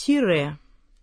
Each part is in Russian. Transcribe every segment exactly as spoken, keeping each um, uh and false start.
Тире.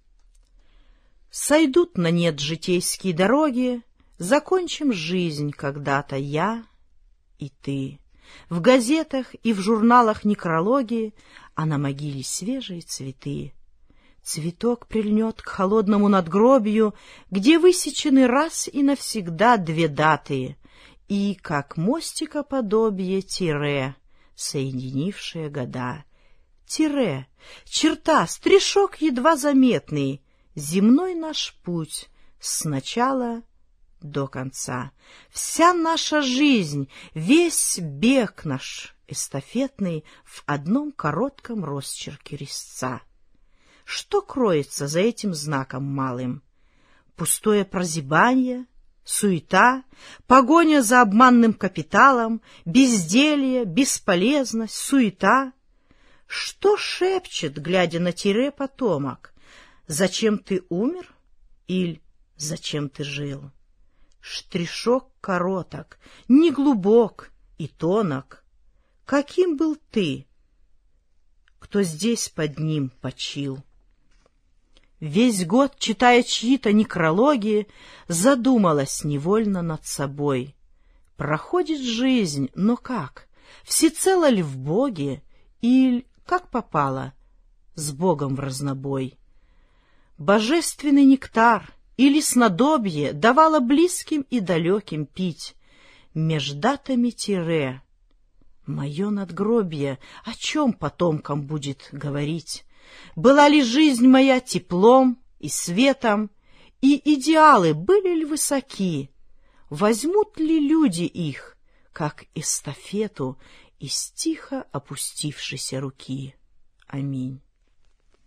Сойдут на нет житейские дороги, закончим жизнь когда-то я и ты. В газетах и в журналах некрологи, а на могиле свежие цветы. Цветок прильнет к холодному надгробию, где высечены раз и навсегда две даты, и, как мостика подобие, тире, соединившие года. Тире, черта, стришок едва заметный, земной наш путь с начала до конца. Вся наша жизнь, весь бег наш эстафетный в одном коротком росчерке резца. Что кроется за этим знаком малым? Пустое прозябание, суета, погоня за обманным капиталом, безделье, бесполезность, суета. Что шепчет, глядя на тире, потомок? Зачем ты умер? Или зачем ты жил? Штришок короток, неглубок и тонок. Каким был ты, кто здесь под ним почил? Весь год, читая чьи-то некрологи, задумалась невольно над собой. Проходит жизнь, но как? Всецело ли в Боге? Или, как попало, с Богом в разнобой? Божественный нектар или снадобье давало близким и далеким пить. Меж датами тире. Мое надгробье о чем потомкам будет говорить? Была ли жизнь моя теплом и светом, и идеалы были ли высоки? Возьмут ли люди их, как эстафету, из тихо опустившейся руки? Аминь.